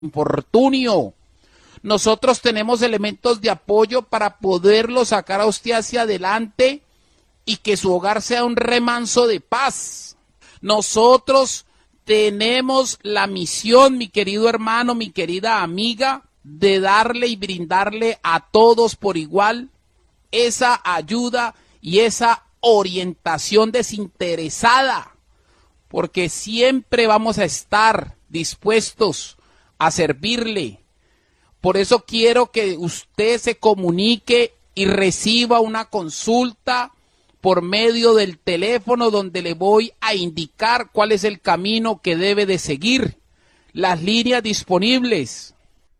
infortunio. Nosotros tenemos elementos de apoyo para poderlo sacar a usted hacia adelante y que su hogar sea un remanso de paz. Nosotros tenemos la misión, mi querido hermano, mi querida amiga, de darle y brindarle a todos por igual esa ayuda y esa orientación desinteresada, porque siempre vamos a estar dispuestos a servirle. Por eso quiero que usted se comunique y reciba una consulta por medio del teléfono donde le voy a indicar cuál es el camino que debe de seguir. Las líneas disponibles: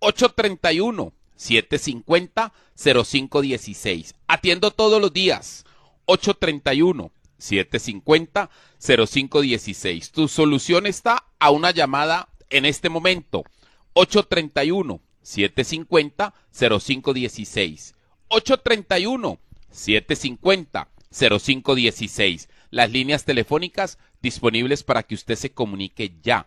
831-750-0516. Atiendo todos los días. 831-750-0516. Tu solución está a una llamada en este momento. 831-750-0516. 831-750-0516. Las líneas telefónicas disponibles para que usted se comunique ya.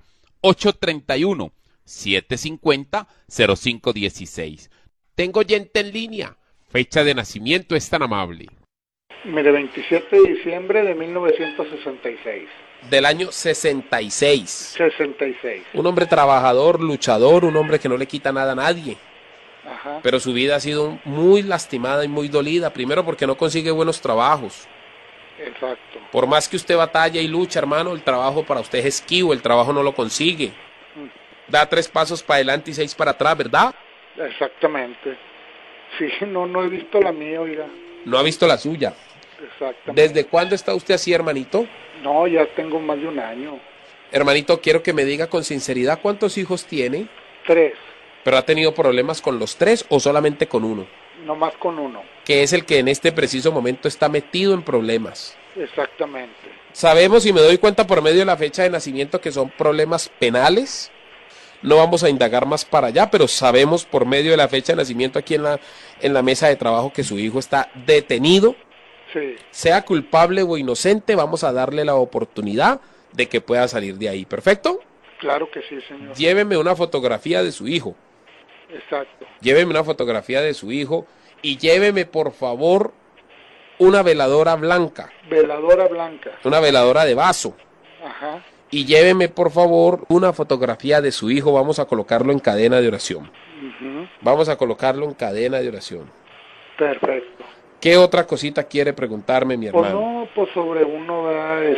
831-750-0516. Tengo oyente en línea. Fecha de nacimiento es tan amable. Mire, 27 de diciembre de 1966. Del año 66. 66. Un hombre trabajador, luchador, un hombre que no le quita nada a nadie. Ajá. Pero su vida ha sido muy lastimada y muy dolida. Primero porque no consigue buenos trabajos. Exacto. Por más que usted batalla y lucha, hermano, el trabajo para usted es esquivo, el trabajo no lo consigue. Da 3 pasos para adelante y 6 para atrás, ¿verdad? Exactamente. Sí, no he visto la mía, oiga. No ha visto la suya. Exactamente. ¿Desde cuándo está usted así, hermanito? No, ya tengo más de un año. Hermanito, quiero que me diga con sinceridad cuántos hijos tiene. 3. ¿Pero ha tenido problemas con los 3 o solamente con uno? No más con uno. Que es el que en este preciso momento está metido en problemas. Exactamente. Sabemos, y me doy cuenta por medio de la fecha de nacimiento, que son problemas penales. No vamos a indagar más para allá, pero sabemos por medio de la fecha de nacimiento aquí en la mesa de trabajo que su hijo está detenido. Sí. Sea culpable o inocente, vamos a darle la oportunidad de que pueda salir de ahí. ¿Perfecto? Claro que sí, señor. Lléveme una fotografía de su hijo. Exacto. Lléveme una fotografía de su hijo y lléveme, por favor, una veladora blanca. Veladora blanca. Una veladora de vaso. Ajá. Y lléveme, por favor, una fotografía de su hijo. Vamos a colocarlo en cadena de oración. Vamos a colocarlo en cadena de oración. Perfecto. ¿Qué otra cosita quiere preguntarme, mi hermano? Pues no, pues sobre uno, ¿verdad?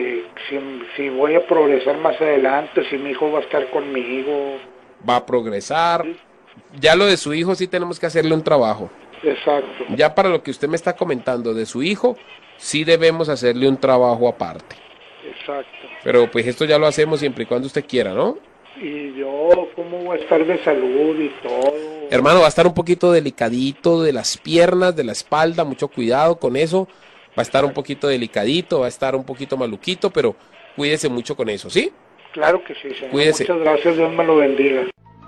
Si voy a progresar más adelante, si mi hijo va a estar conmigo. Va a progresar. Ya lo de su hijo sí tenemos que hacerle un trabajo. Exacto. Ya para lo que usted me está comentando de su hijo, sí debemos hacerle un trabajo aparte. Exacto. Pero pues esto ya lo hacemos siempre y cuando usted quiera, ¿no? Y yo, ¿cómo voy a estar de salud y todo? Hermano, va a estar un poquito delicadito de las piernas, de la espalda, mucho cuidado con eso. Va a estar un poquito delicadito, va a estar un poquito maluquito, pero cuídese mucho con eso, ¿sí? Claro que sí, señor. Cuídese. Muchas gracias, Dios me lo bendiga.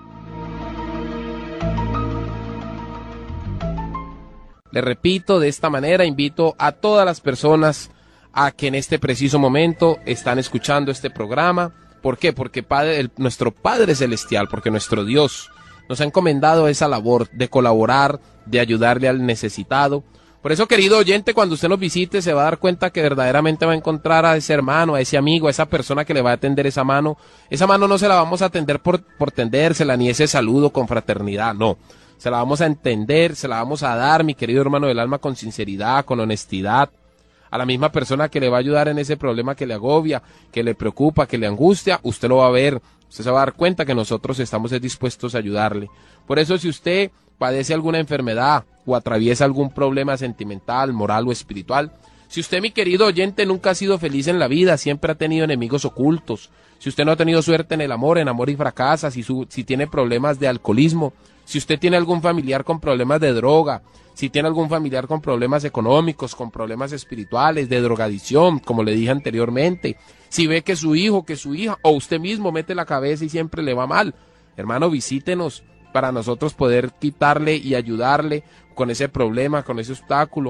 Le repito, de esta manera invito a todas las personas a que en este preciso momento están escuchando este programa. ¿Por qué? Porque nuestro Padre Celestial, porque nuestro Dios nos ha encomendado esa labor de colaborar, de ayudarle al necesitado. Por eso, querido oyente, cuando usted nos visite se va a dar cuenta que verdaderamente va a encontrar a ese hermano, a ese amigo, a esa persona que le va a tender esa mano. Esa mano no se la vamos a tender por tendérsela, ni ese saludo con fraternidad, no. Se la vamos a entender, se la vamos a dar, mi querido hermano del alma, con sinceridad, con honestidad. A la misma persona que le va a ayudar en ese problema que le agobia, que le preocupa, que le angustia, usted lo va a ver, usted se va a dar cuenta que nosotros estamos dispuestos a ayudarle. Por eso, si usted padece alguna enfermedad o atraviesa algún problema sentimental, moral o espiritual, si usted, mi querido oyente, nunca ha sido feliz en la vida, siempre ha tenido enemigos ocultos, si usted no ha tenido suerte en el amor, y fracasa, si tiene problemas de alcoholismo, si usted tiene algún familiar con problemas de droga, si tiene algún familiar con problemas económicos, con problemas espirituales, de drogadicción, como le dije anteriormente, si ve que su hijo, que su hija, o usted mismo mete la cabeza y siempre le va mal, hermano, visítenos para nosotros poder quitarle y ayudarle con ese problema, con ese obstáculo,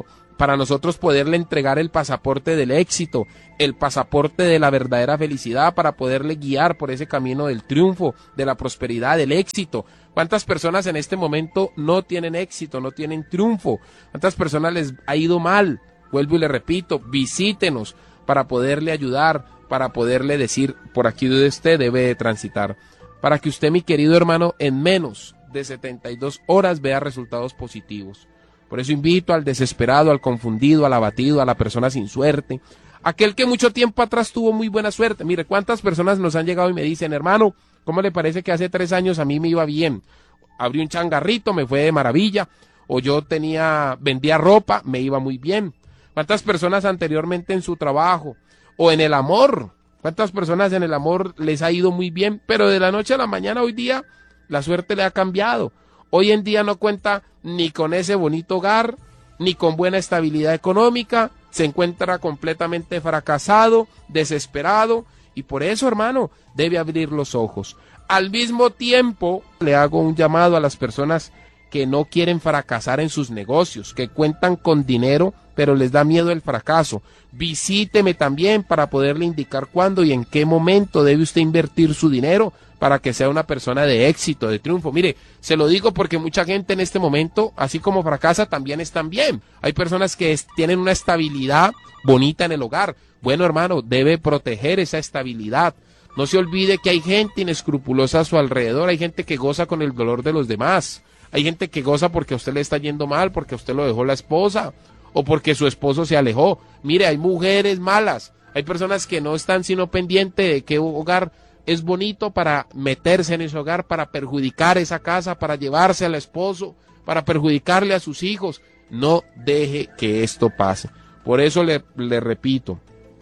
para nosotros poderle entregar el pasaporte del éxito, el pasaporte de la verdadera felicidad, para poderle guiar por ese camino del triunfo, de la prosperidad, del éxito. ¿Cuántas personas en este momento no tienen éxito, no tienen triunfo? ¿Cuántas personas les ha ido mal? Vuelvo y le repito, visítenos para poderle ayudar, para poderle decir por aquí donde usted debe de transitar, para que usted, mi querido hermano, en menos de 72 horas vea resultados positivos. Por eso invito al desesperado, al confundido, al abatido, a la persona sin suerte, aquel que mucho tiempo atrás tuvo muy buena suerte. Mire, cuántas personas nos han llegado y me dicen, hermano, ¿cómo le parece que hace 3 años a mí me iba bien? Abrí un changarrito, me fue de maravilla, o yo vendía ropa, me iba muy bien. ¿Cuántas personas anteriormente en su trabajo o en el amor? ¿Cuántas personas en el amor les ha ido muy bien? Pero de la noche a la mañana hoy día la suerte le ha cambiado. Hoy en día no cuenta ni con ese bonito hogar, ni con buena estabilidad económica, se encuentra completamente fracasado, desesperado, y por eso, hermano, debe abrir los ojos. Al mismo tiempo, le hago un llamado a las personas que no quieren fracasar en sus negocios, que cuentan con dinero, pero les da miedo el fracaso. Visíteme también para poderle indicar cuándo y en qué momento debe usted invertir su dinero para que sea una persona de éxito, de triunfo. Mire, se lo digo porque mucha gente en este momento, así como fracasa, también están bien. Hay personas que tienen una estabilidad bonita en el hogar. Bueno, hermano, debe proteger esa estabilidad. No se olvide que hay gente inescrupulosa a su alrededor, hay gente que goza con el dolor de los demás. Hay gente que goza porque a usted le está yendo mal, porque a usted lo dejó la esposa, o porque su esposo se alejó. Mire, hay mujeres malas, hay personas que no están sino pendientes de qué hogar es bonito para meterse en ese hogar, para perjudicar esa casa, para llevarse al esposo, para perjudicarle a sus hijos. No deje que esto pase. Por eso le repito,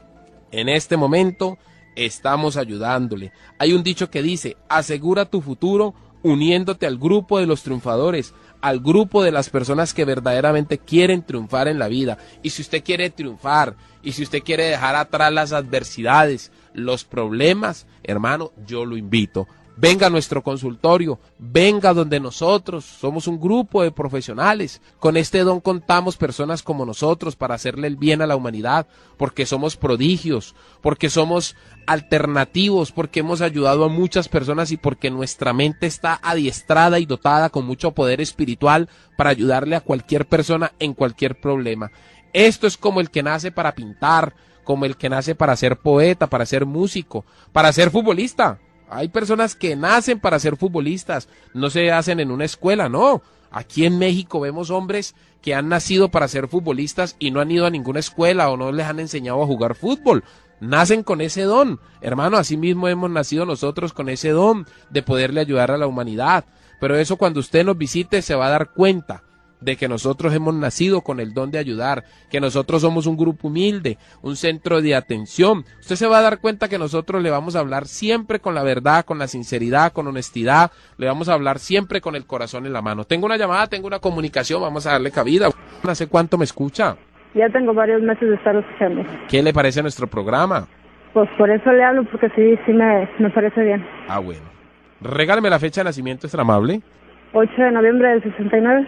en este momento estamos ayudándole. Hay un dicho que dice, asegura tu futuro uniéndote al grupo de los triunfadores, al grupo de las personas que verdaderamente quieren triunfar en la vida. Y si usted quiere triunfar, y si usted quiere dejar atrás las adversidades, los problemas, hermano, yo lo invito. Venga a nuestro consultorio, venga donde nosotros somos un grupo de profesionales. Con este don contamos personas como nosotros para hacerle el bien a la humanidad, porque somos prodigios, porque somos alternativos, porque hemos ayudado a muchas personas y porque nuestra mente está adiestrada y dotada con mucho poder espiritual para ayudarle a cualquier persona en cualquier problema. Esto es como el que nace para pintar, como el que nace para ser poeta, para ser músico, para ser futbolista. Hay personas que nacen para ser futbolistas, no se hacen en una escuela, no. Aquí en México vemos hombres que han nacido para ser futbolistas y no han ido a ninguna escuela o no les han enseñado a jugar fútbol. Nacen con ese don. Hermano, así mismo hemos nacido nosotros con ese don de poderle ayudar a la humanidad. Pero eso cuando usted nos visite se va a dar cuenta de que nosotros hemos nacido con el don de ayudar, que nosotros somos un grupo humilde, un centro de atención. Usted se va a dar cuenta que nosotros le vamos a hablar siempre con la verdad, con la sinceridad, con honestidad, le vamos a hablar siempre con el corazón en la mano. Tengo una llamada, tengo una comunicación, vamos a darle cabida. ¿Hace cuánto me escucha? Ya tengo varios meses de estar escuchando. ¿Qué le parece nuestro programa? Pues por eso le hablo, porque sí me parece bien. Ah, bueno. Regáleme la fecha de nacimiento, es tan amable. 8 de noviembre del 69.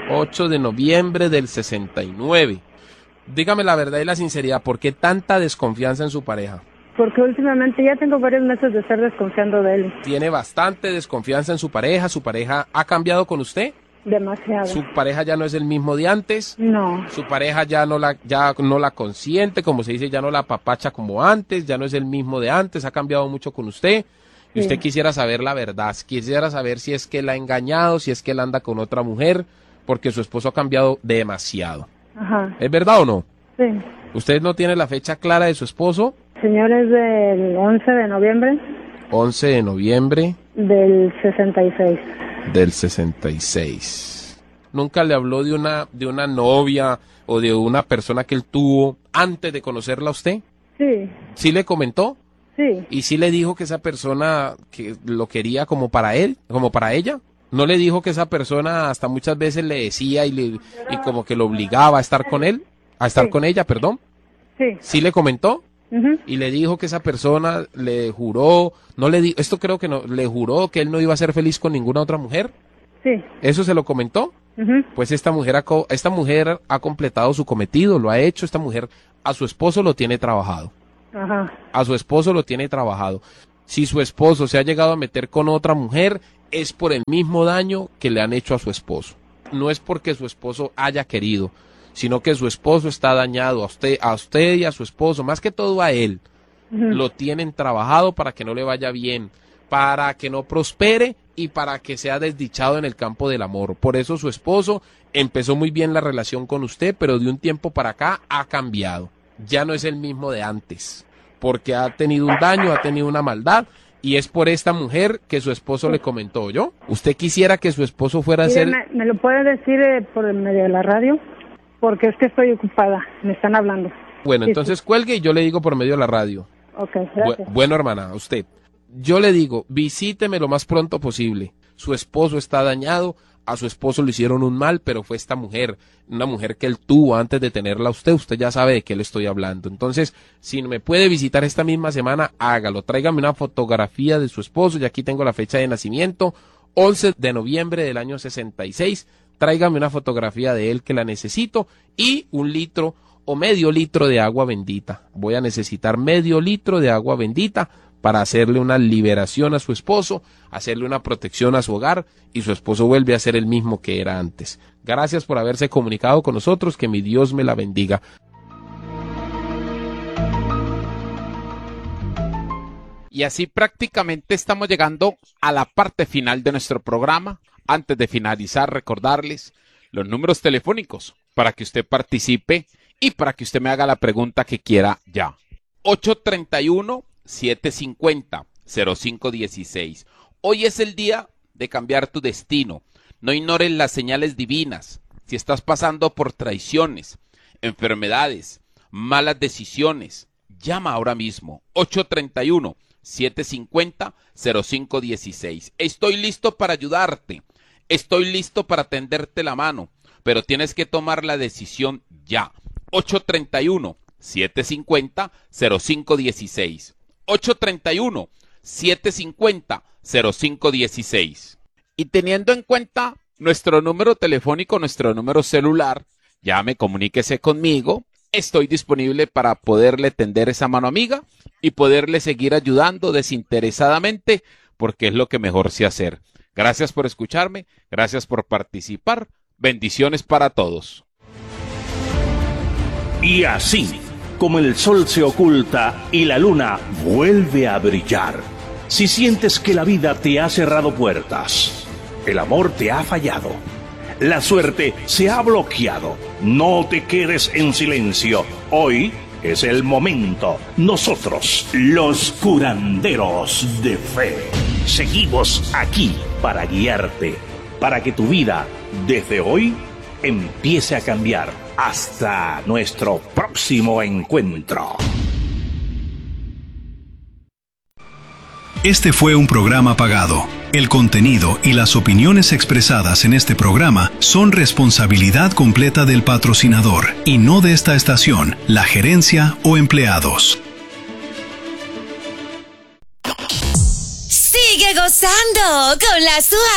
8 de noviembre del 69. Dígame la verdad y la sinceridad, ¿por qué tanta desconfianza en su pareja? Porque últimamente ya tengo varios meses de estar desconfiando de él. ¿Tiene bastante desconfianza en su pareja? ¿Su pareja ha cambiado con usted? Demasiado. ¿Su pareja ya no es el mismo de antes? No. ¿Su pareja ya no la consiente, como se dice, ya no la apapacha como antes, ya no es el mismo de antes, ha cambiado mucho con usted? Y usted quisiera saber la verdad, quisiera saber si es que la ha engañado, si es que él anda con otra mujer, porque su esposo ha cambiado demasiado. Ajá. ¿Es verdad o no? Sí. ¿Usted no tiene la fecha clara de su esposo? Señor, es del 11 de noviembre. 11 de noviembre. Del 66. Del 66. ¿Nunca le habló de una novia o de una persona que él tuvo antes de conocerla a usted? Sí. ¿Sí le comentó? Sí. ¿Y sí le dijo que esa persona que lo quería como para él, como para ella? ¿No le dijo que esa persona hasta muchas veces le decía y como que lo obligaba a estar con él? A estar con ella, perdón. Sí. ¿Sí le comentó? Uh-huh. Y le dijo que esa persona le juró, esto creo que no, le juró que él no iba a ser feliz con ninguna otra mujer. Sí. ¿Eso se lo comentó? Pues esta mujer ha completado su cometido, lo ha hecho. Esta mujer a su esposo lo tiene trabajado. Ajá. A su esposo lo tiene trabajado. Si su esposo se ha llegado a meter con otra mujer, es por el mismo daño que le han hecho a su esposo. No es porque su esposo haya querido, sino que su esposo está dañado, a usted y a su esposo, más que todo a él. Lo tienen trabajado para que no le vaya bien, para que no prospere y para que sea desdichado en el campo del amor. Por eso su esposo empezó muy bien la relación con usted, pero de un tiempo para acá ha cambiado. Ya no es el mismo de antes, porque ha tenido un daño, ha tenido una maldad, y es por esta mujer que su esposo le comentó. ¿Yo? ¿Usted quisiera que su esposo fuera a ser...? ¿Me lo puede decir por el medio de la radio? Porque es que estoy ocupada, me están hablando. Bueno, entonces cuelgue y yo le digo por medio de la radio. Ok, gracias. Bueno, hermana, a usted. Yo le digo, visíteme lo más pronto posible. Su esposo está dañado, a su esposo le hicieron un mal, pero fue esta mujer, una mujer que él tuvo antes de tenerla a usted ya sabe de qué le estoy hablando. Entonces, si me puede visitar esta misma semana, hágalo. Tráigame una fotografía de su esposo, y aquí tengo la fecha de nacimiento, 11 de noviembre del año 66. Tráigame una fotografía de él que la necesito, y 1 litro o medio litro de agua bendita. Voy a necesitar medio litro de agua bendita para hacerle una liberación a su esposo, hacerle una protección a su hogar, y su esposo vuelve a ser el mismo que era antes. Gracias por haberse comunicado con nosotros, que mi Dios me la bendiga. Y así prácticamente estamos llegando a la parte final de nuestro programa. Antes de finalizar, recordarles los números telefónicos para que usted participe y para que usted me haga la pregunta que quiera ya. 831-750-0516. Hoy es el día de cambiar tu destino. No ignores las señales divinas. Si estás pasando por traiciones, enfermedades, malas decisiones, llama ahora mismo. 831-750-0516. Estoy listo para ayudarte. Estoy listo para tenderte la mano, pero tienes que tomar la decisión ya. 831-750-0516. 831-750-0516. Y teniendo en cuenta nuestro número telefónico, nuestro número celular, llame, comuníquese conmigo. Estoy disponible para poderle tender esa mano amiga y poderle seguir ayudando desinteresadamente, porque es lo que mejor sé hacer. Gracias por escucharme, gracias por participar. Bendiciones para todos. Y así, como el sol se oculta y la luna vuelve a brillar, si sientes que la vida te ha cerrado puertas, el amor te ha fallado, la suerte se ha bloqueado, no te quedes en silencio. Hoy es el momento. Nosotros, los curanderos de fe, seguimos aquí para guiarte, para que tu vida, desde hoy, empiece a cambiar. Hasta nuestro próximo encuentro. Este fue un programa pagado. El contenido y las opiniones expresadas en este programa son responsabilidad completa del patrocinador y no de esta estación, la gerencia o empleados. Sigue gozando con la